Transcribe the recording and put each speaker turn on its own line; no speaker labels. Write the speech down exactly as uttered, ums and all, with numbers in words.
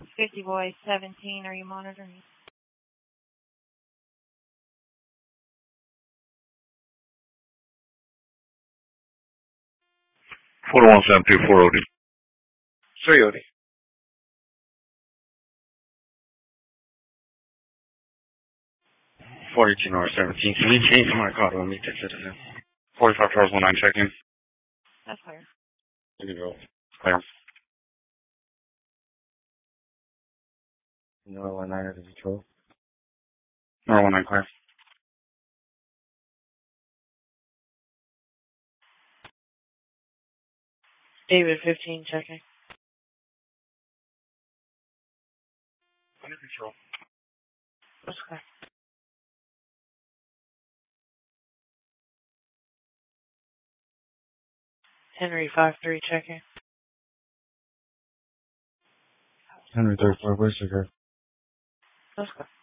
fifty boy seventeen, are you monitoring?
four one seven two four O D.
three O D.
forty-two North seventeen. Can you change my call to a meet the citizen? forty-five Charles one nine check in.
That's clear.
You can go. Clear. No one nine is control. No one nine clear.
David fifteen checking.
Under control.
That's clear. Henry five three checking.
Henry thirty-four, where's your girl?
That's clear.